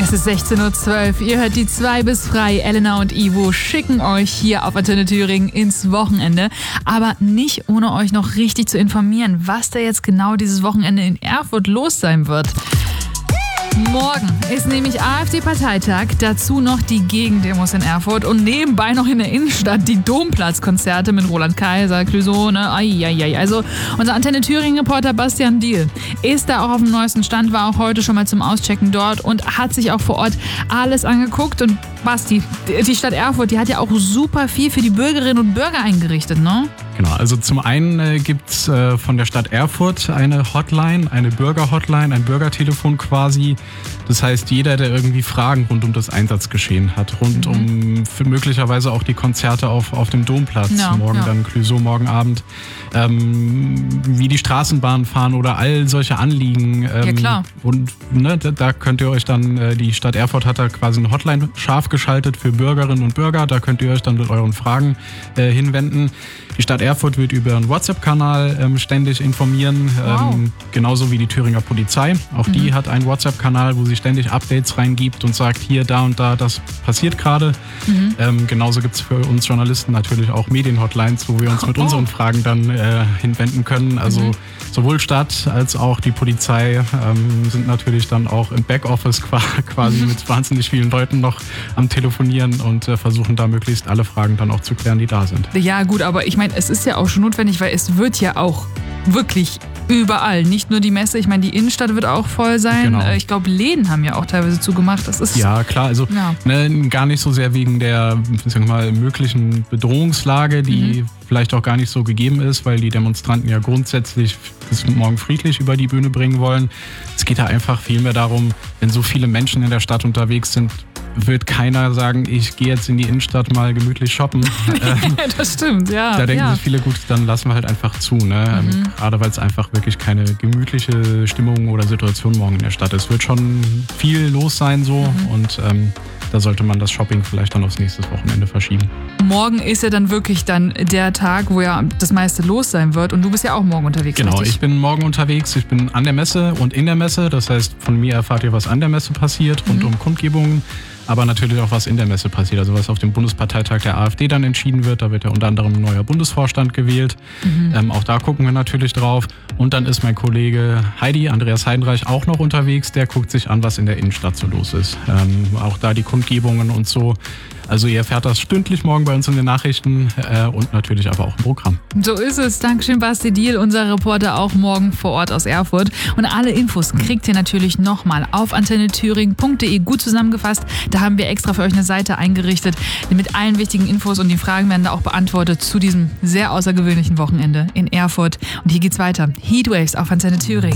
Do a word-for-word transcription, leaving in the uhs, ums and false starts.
Es ist sechzehn Uhr zwölf. Ihr hört die zwei bis frei. Elena und Ivo schicken euch hier auf Antenne Thüringen ins Wochenende. Aber nicht ohne euch noch richtig zu informieren, was da jetzt genau dieses Wochenende in Erfurt los sein wird. Morgen ist nämlich AfD-Parteitag, dazu noch die Gegendemos in Erfurt und nebenbei noch in der Innenstadt die Domplatzkonzerte mit Roland Kaiser, Clouseau, ne? Ai, also unser Antenne Thüringen-Reporter Bastian Diehl ist da auch auf dem neuesten Stand, war auch heute schon mal zum Auschecken dort und hat sich auch vor Ort alles angeguckt. Und Basti, die Stadt Erfurt, die hat ja auch super viel für die Bürgerinnen und Bürger eingerichtet, ne? Genau, also zum einen äh, gibt es äh, von der Stadt Erfurt eine Hotline, eine Bürger-Hotline, ein Bürgertelefon quasi. Das heißt, jeder, der irgendwie Fragen rund um das Einsatzgeschehen hat, rund mhm. um für möglicherweise auch die Konzerte auf, auf dem Domplatz, ja, morgen ja. dann Clouseau, morgen Abend, ähm, wie die Straßenbahnen fahren oder all solche Anliegen. Ähm, ja, klar. Und ne, da, da könnt ihr euch dann, äh, die Stadt Erfurt hat da quasi eine Hotline scharf geschaltet für Bürgerinnen und Bürger. Da könnt ihr euch dann mit euren Fragen äh, hinwenden. Die Stadt Erfurt wird über einen WhatsApp-Kanal ähm, ständig informieren, wow. ähm, genauso wie die Thüringer Polizei. Auch mhm. die hat einen WhatsApp-Kanal, wo sie ständig Updates reingibt und sagt, hier, da und da, das passiert gerade. Mhm. Ähm, genauso gibt es für uns Journalisten natürlich auch Medien-Hotlines, wo wir uns mit oh. unseren Fragen dann äh, hinwenden können. Also mhm. sowohl Stadt als auch die Polizei ähm, sind natürlich dann auch im Backoffice quasi mhm. mit wahnsinnig vielen Leuten noch am Telefonieren und äh, versuchen da möglichst alle Fragen dann auch zu klären, die da sind. Ja gut, aber ich meine, es ist ja auch schon notwendig, weil es wird ja auch wirklich überall, nicht nur die Messe, ich meine, die Innenstadt wird auch voll sein. Genau. Ich glaube, Läden haben ja auch teilweise zugemacht. Das ist ja, klar, also ja. Ne, gar nicht so sehr wegen der, sagen wir mal, möglichen Bedrohungslage, die mhm. vielleicht auch gar nicht so gegeben ist, weil die Demonstranten ja grundsätzlich bis morgen friedlich über die Bühne bringen wollen. Es geht da einfach vielmehr darum, wenn so viele Menschen in der Stadt unterwegs sind, wird keiner sagen, ich gehe jetzt in die Innenstadt mal gemütlich shoppen. Das stimmt, ja. Da denken ja. sich viele, gut, dann lassen wir halt einfach zu. Ne? Mhm. Gerade weil es einfach wirklich keine gemütliche Stimmung oder Situation morgen in der Stadt ist. Es wird schon viel los sein so mhm. und ähm, da sollte man das Shopping vielleicht dann aufs nächste Wochenende verschieben. Morgen ist ja dann wirklich dann der Tag, wo ja das meiste los sein wird und du bist ja auch morgen unterwegs, Genau, richtig? Ich bin morgen unterwegs, ich bin an der Messe und in der Messe, das heißt, von mir erfahrt ihr, was an der Messe passiert, rund mhm. um Kundgebungen, aber natürlich auch, was in der Messe passiert, also was auf dem Bundesparteitag der AfD dann entschieden wird, da wird ja unter anderem ein neuer Bundesvorstand gewählt, mhm. ähm, auch da gucken wir natürlich drauf und dann ist mein Kollege Heidi, Andreas Heidenreich, auch noch unterwegs, der guckt sich an, was in der Innenstadt so los ist, ähm, auch da die Kundgebungen und so. Also ihr erfährt das stündlich morgen bei uns in den Nachrichten äh, und natürlich aber auch im Programm. So ist es. Dankeschön, Basti Diehl, unser Reporter auch morgen vor Ort aus Erfurt. Und alle Infos kriegt ihr natürlich nochmal auf antenne thüringen punkt de gut zusammengefasst. Da haben wir extra für euch eine Seite eingerichtet mit allen wichtigen Infos und die Fragen werden da auch beantwortet zu diesem sehr außergewöhnlichen Wochenende in Erfurt. Und hier geht's weiter. Heatwaves auf Antenne Thüringen.